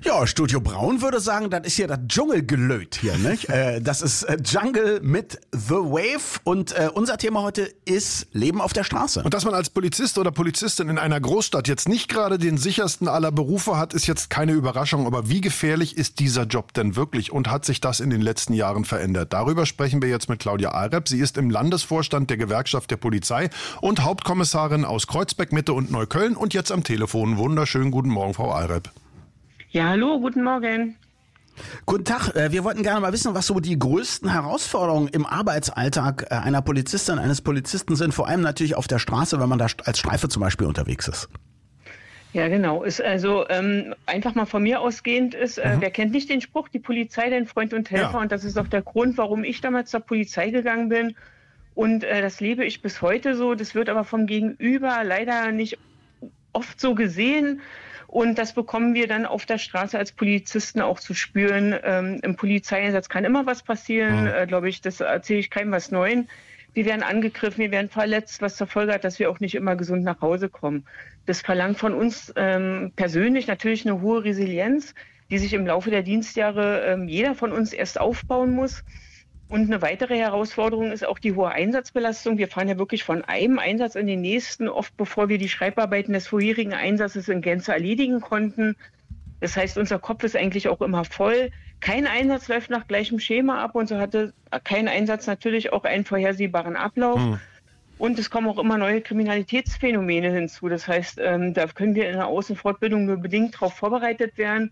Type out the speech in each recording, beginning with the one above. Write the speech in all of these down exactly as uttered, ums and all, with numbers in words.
Ja, Studio Braun würde sagen, das ist hier das Dschungelgelöt hier, nicht? äh, das ist äh, Jungle mit The Wave und äh, unser Thema heute ist Leben auf der Straße. Und dass man als Polizist oder Polizistin in einer Großstadt jetzt nicht gerade den sichersten aller Berufe hat, ist jetzt keine Überraschung. Aber wie gefährlich ist dieser Job denn wirklich und hat sich das in den letzten Jahren verändert? Darüber sprechen wir jetzt mit Claudia Ahrep. Sie ist im Landesvorstand der Gewerkschaft der Polizei und Hauptkommissarin aus Kreuzberg, Mitte und Neukölln und jetzt am Telefon. Wunderschönen guten Morgen, Frau Ahrep. Ja, hallo, guten Morgen. Guten Tag, wir wollten gerne mal wissen, was so die größten Herausforderungen im Arbeitsalltag einer Polizistin, eines Polizisten sind, vor allem natürlich auf der Straße, wenn man da als Streife zum Beispiel unterwegs ist. Ja, genau. Ist also ähm, einfach mal von mir ausgehend ist, äh, mhm. wer kennt nicht den Spruch, die Polizei, dein Freund und Helfer. Ja. Und das ist auch der Grund, warum ich damals zur Polizei gegangen bin. Und äh, das lebe ich bis heute so. Das wird aber vom Gegenüber leider nicht oft so gesehen. Und das bekommen wir dann auf der Straße als Polizisten auch zu spüren. Ähm, im Polizeieinsatz kann immer was passieren, mhm. äh, glaube ich, das erzähle ich keinem was Neues. Wir werden angegriffen, wir werden verletzt, was zur Folge hat, dass wir auch nicht immer gesund nach Hause kommen. Das verlangt von uns ähm, persönlich natürlich eine hohe Resilienz, die sich im Laufe der Dienstjahre ähm, jeder von uns erst aufbauen muss. Und eine weitere Herausforderung ist auch die hohe Einsatzbelastung. Wir fahren ja wirklich von einem Einsatz in den nächsten, oft bevor wir die Schreibarbeiten des vorherigen Einsatzes in Gänze erledigen konnten. Das heißt, unser Kopf ist eigentlich auch immer voll. Kein Einsatz läuft nach gleichem Schema ab und so hatte kein Einsatz natürlich auch einen vorhersehbaren Ablauf. Mhm. Und es kommen auch immer neue Kriminalitätsphänomene hinzu. Das heißt, ähm, da können wir in der Außenfortbildung nur bedingt darauf vorbereitet werden,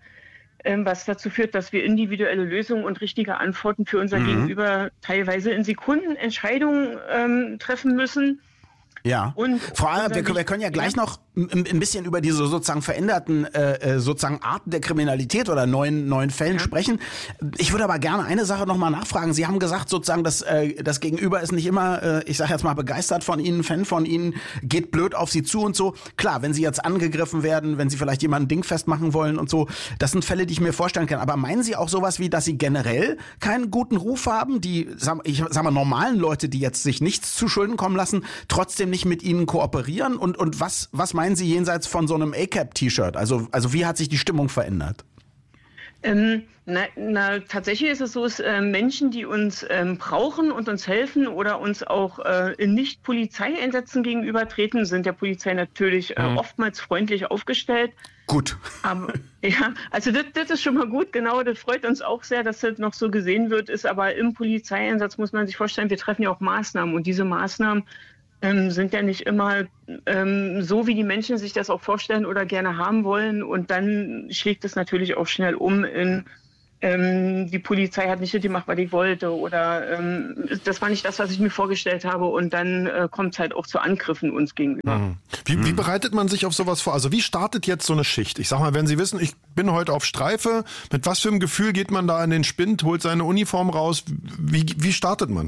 was dazu führt, dass wir individuelle Lösungen und richtige Antworten für unser mhm. Gegenüber teilweise in Sekunden Entscheidungen ähm, treffen müssen. Ja, und Frau Ahrep, wir, wir können ja gleich ja. noch ein, ein bisschen über diese sozusagen veränderten äh, sozusagen Arten der Kriminalität oder neuen neuen Fällen ja. sprechen. Ich würde aber gerne eine Sache nochmal nachfragen. Sie haben gesagt sozusagen, dass äh, das Gegenüber ist nicht immer, äh, ich sage jetzt mal, begeistert von Ihnen, Fan von Ihnen, geht blöd auf Sie zu und so. Klar, wenn Sie jetzt angegriffen werden, wenn Sie vielleicht jemanden dingfest machen wollen und so, das sind Fälle, die ich mir vorstellen kann. Aber meinen Sie auch sowas wie, dass Sie generell keinen guten Ruf haben? Die, ich sag mal, normalen Leute, die jetzt sich nichts zu Schulden kommen lassen, trotzdem nicht mit Ihnen kooperieren? Und, und was, was meinen Sie jenseits von so einem A C A P-T-Shirt? Also, also wie hat sich die Stimmung verändert? Ähm, na, na, tatsächlich ist es so, dass äh, Menschen, die uns ähm, brauchen und uns helfen oder uns auch äh, in Nicht-Polizeieinsätzen gegenübertreten, sind der Polizei natürlich äh, mhm. oftmals freundlich aufgestellt. Gut. Aber, ja, also das, das ist schon mal gut, genau, das freut uns auch sehr, dass das noch so gesehen wird, ist aber im Polizeieinsatz muss man sich vorstellen, wir treffen ja auch Maßnahmen und diese Maßnahmen Ähm, sind ja nicht immer ähm, so, wie die Menschen sich das auch vorstellen oder gerne haben wollen. Und dann schlägt es natürlich auch schnell um in, ähm, die Polizei hat nicht das gemacht, was ich wollte. Oder ähm, das war nicht das, was ich mir vorgestellt habe. Und dann äh, kommt es halt auch zu Angriffen uns gegenüber. Mhm. Wie, mhm. wie bereitet man sich auf sowas vor? Also wie startet jetzt so eine Schicht? Ich sag mal, wenn Sie wissen, ich bin heute auf Streife, mit was für einem Gefühl geht man da in den Spind, holt seine Uniform raus? Wie, wie startet man?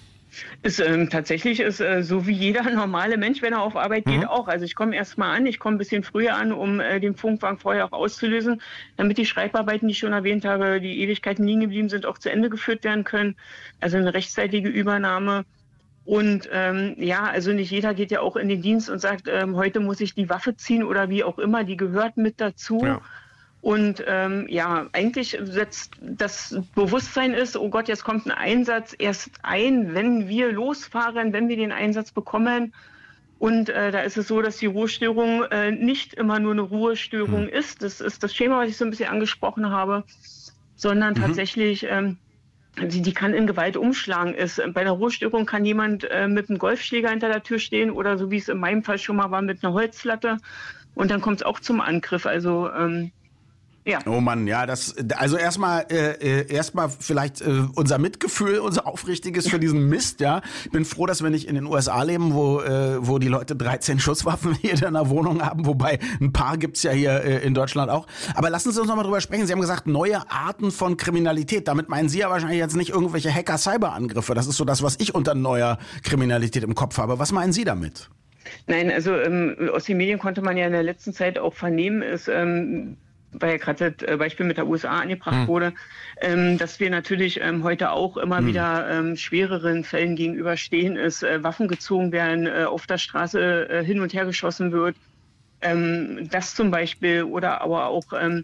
Ist, ähm, tatsächlich ist äh, so wie jeder normale Mensch, wenn er auf Arbeit geht, mhm. auch. Also ich komme erst mal an, ich komme ein bisschen früher an, um äh, den Funkwagen vorher auch auszulösen, damit die Schreibarbeiten, die ich schon erwähnt habe, die Ewigkeiten liegen geblieben sind, auch zu Ende geführt werden können. Also eine rechtzeitige Übernahme. Und ähm, ja, also nicht jeder geht ja auch in den Dienst und sagt, ähm, heute muss ich die Waffe ziehen oder wie auch immer, die gehört mit dazu. Ja. Und ähm, ja, eigentlich setzt das Bewusstsein ist, oh Gott, jetzt kommt ein Einsatz erst ein, wenn wir losfahren, wenn wir den Einsatz bekommen. Und äh, da ist es so, dass die Ruhestörung äh, nicht immer nur eine Ruhestörung mhm. ist. Das ist das Schema, was ich so ein bisschen angesprochen habe, sondern mhm. tatsächlich, ähm, die, die kann in Gewalt umschlagen. Ist. Bei der Ruhestörung kann jemand äh, mit einem Golfschläger hinter der Tür stehen oder so wie es in meinem Fall schon mal war, mit einer Holzlatte. Und dann kommt es auch zum Angriff. Also ähm, Ja. Oh Mann, ja, das, also erstmal, äh, erstmal vielleicht äh, unser Mitgefühl, unser aufrichtiges für diesen Mist, ja. Ich bin froh, dass wir nicht in den U S A leben, wo, äh, wo die Leute dreizehn Schusswaffen hier in der Wohnung haben, wobei ein paar gibt's ja hier äh, in Deutschland auch. Aber lassen Sie uns nochmal drüber sprechen. Sie haben gesagt, neue Arten von Kriminalität. Damit meinen Sie ja wahrscheinlich jetzt nicht irgendwelche Hacker-Cyber-Angriffe. Das ist so das, was ich unter neuer Kriminalität im Kopf habe. Was meinen Sie damit? Nein, also ähm, aus den Medien konnte man ja in der letzten Zeit auch vernehmen, ist, ähm, weil ja gerade das Beispiel mit der U S A angebracht hm. wurde, ähm, dass wir natürlich ähm, heute auch immer hm. wieder ähm, schwereren Fällen gegenüberstehen, ist äh, Waffen gezogen werden, äh, auf der Straße äh, hin und her geschossen wird, ähm, das zum Beispiel oder aber auch ähm,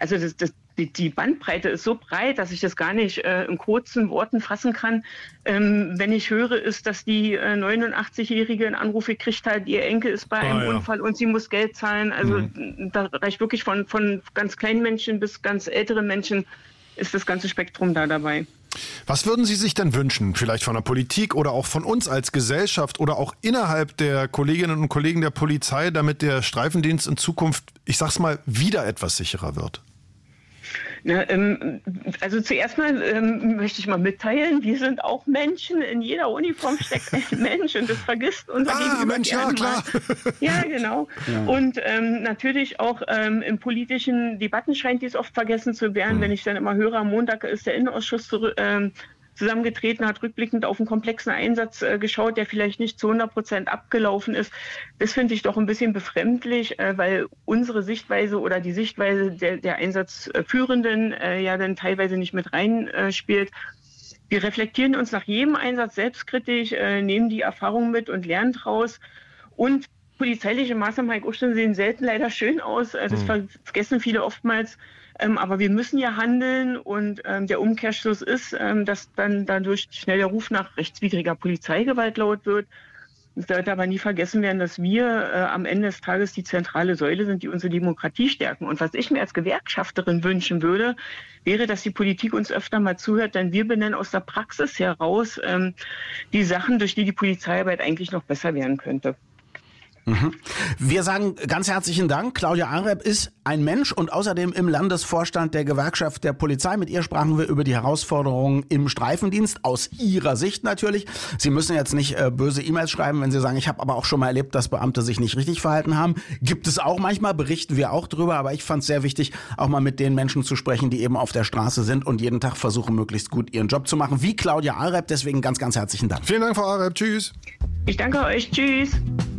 also das, das, die, die Bandbreite ist so breit, dass ich das gar nicht äh, in kurzen Worten fassen kann. Ähm, wenn ich höre, ist, dass die äh, neunundachtzig-Jährige einen Anruf gekriegt hat, ihr Enkel ist bei einem ah, ja. Unfall und sie muss Geld zahlen. Also mhm. da reicht wirklich von, von ganz kleinen Menschen bis ganz älteren Menschen ist das ganze Spektrum da dabei. Was würden Sie sich denn wünschen, vielleicht von der Politik oder auch von uns als Gesellschaft oder auch innerhalb der Kolleginnen und Kollegen der Polizei, damit der Streifendienst in Zukunft, ich sag's mal, wieder etwas sicherer wird? Na, ähm, also zuerst mal ähm, möchte ich mal mitteilen, wir sind auch Menschen, in jeder Uniform steckt ein Mensch und das vergisst unser ah, Gegenüber Mensch, ja, klar. Ja, genau. Ja. Und ähm, natürlich auch ähm, in politischen Debatten scheint dies oft vergessen zu werden, mhm. wenn ich dann immer höre, am Montag ist der Innenausschuss zurück, ähm, zusammengetreten, hat rückblickend auf einen komplexen Einsatz äh, geschaut, der vielleicht nicht zu hundert Prozent abgelaufen ist. Das finde ich doch ein bisschen befremdlich, äh, weil unsere Sichtweise oder die Sichtweise der, der Einsatzführenden äh, ja dann teilweise nicht mit reinspielt. Äh, Wir reflektieren uns nach jedem Einsatz selbstkritisch, äh, nehmen die Erfahrungen mit und lernen draus. Und polizeiliche Maßnahmen sehen selten leider schön aus. Das mhm. vergessen viele oftmals. Ähm, aber wir müssen ja handeln und ähm, der Umkehrschluss ist, ähm, dass dann dadurch schnell der Ruf nach rechtswidriger Polizeigewalt laut wird. Es sollte aber nie vergessen werden, dass wir äh, am Ende des Tages die zentrale Säule sind, die unsere Demokratie stärken. Und was ich mir als Gewerkschafterin wünschen würde, wäre, dass die Politik uns öfter mal zuhört, denn wir benennen aus der Praxis heraus ähm, die Sachen, durch die die Polizeiarbeit eigentlich noch besser werden könnte. Mhm. Wir sagen ganz herzlichen Dank. Claudia Ahrep ist ein Mensch und außerdem im Landesvorstand der Gewerkschaft der Polizei. Mit ihr sprachen wir über die Herausforderungen im Streifendienst, aus ihrer Sicht natürlich. Sie müssen jetzt nicht äh, böse E-Mails schreiben, wenn Sie sagen, ich habe aber auch schon mal erlebt, dass Beamte sich nicht richtig verhalten haben. Gibt es auch manchmal, berichten wir auch drüber, aber ich fand es sehr wichtig, auch mal mit den Menschen zu sprechen, die eben auf der Straße sind und jeden Tag versuchen, möglichst gut ihren Job zu machen, wie Claudia Ahrep. Deswegen ganz, ganz herzlichen Dank. Vielen Dank, Frau Ahrep. Tschüss. Ich danke euch. Tschüss.